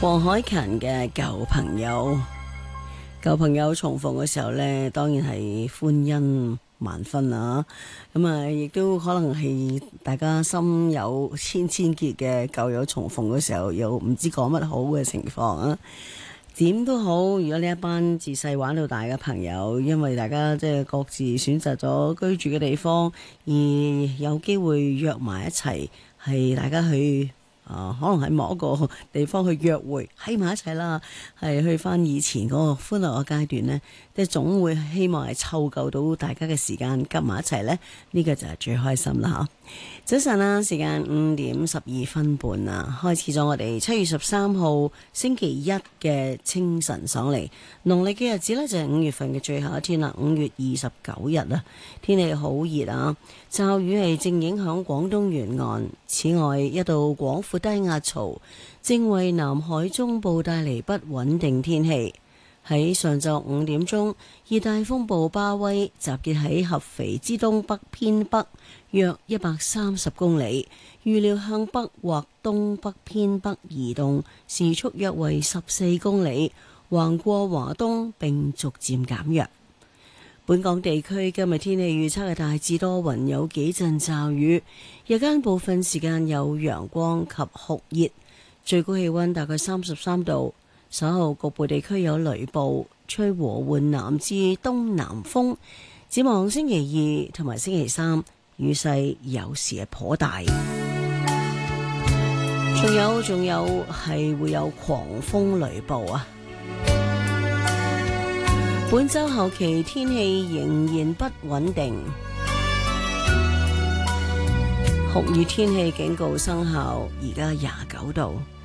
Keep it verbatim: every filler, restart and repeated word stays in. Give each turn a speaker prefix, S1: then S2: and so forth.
S1: 黃凱芹嘅舊朋友，舊朋友重逢嘅時候呢，當然係歡欣萬分啊！咁啊，亦都可能係大家心有千千結嘅舊友重逢嘅時候，又唔知講乜好嘅情況啊！點都好，如果呢一班自細玩到大嘅朋友，因為大家即係各自選擇咗居住嘅地方，而有機會約埋一齊，係大家去。啊，可能喺某一個地方去約會，喺埋一齊啦，係去翻以前嗰個歡樂嘅階段呢，即係總會希望係湊夠到大家嘅時間夾埋一齊呢。呢、呢個就係最開心啦嚇！早晨啦，時間五點十二分半啦，開始咗我哋七月十三號星期一嘅清晨爽利，農曆嘅日子呢，就係五月份嘅最後一天啦，五月二十九日啦，天氣好熱啊，驟雨係正影響廣東沿岸，此外一道廣闊低壓槽正為南海中部帶嚟不穩定天氣。喺上晝五點鐘，熱帶風暴巴威集結喺合肥之東北偏北約一百三十公里，預料向北或東北偏北移動，時速約為十四公里，橫過華東並逐漸減弱。本港地區今日天氣預測係大致多雲，有幾陣驟雨，日間部分時間有陽光及酷熱，最高氣溫大概三十三度。稍後局部地區有雷暴，吹和緩南至東南風。展望星期二同埋星期三，雨勢有時係頗大。仲有仲有係會有狂風雷暴啊！本周後期天氣仍然不穩定，酷熱天氣警告生效，而家廿九度。